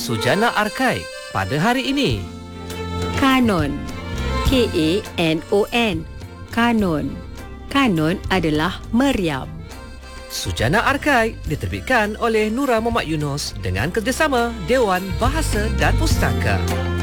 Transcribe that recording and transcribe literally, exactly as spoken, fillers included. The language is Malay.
Sujana Arkaik pada hari ini. Kanon. K A N O N. Kanon. Kanon adalah meriam. Sujana Arkaik diterbitkan oleh Nura Muhammad Yunus dengan kerjasama Dewan Bahasa dan Pustaka.